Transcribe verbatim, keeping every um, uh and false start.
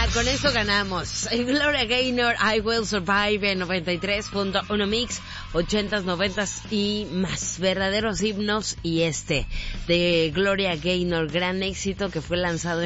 Ya, con esto ganamos. Gloria Gaynor, I Will Survive en noventa y tres punto uno Mix, ochentas, noventas y más. Verdaderos himnos y este de Gloria Gaynor, gran éxito que fue lanzado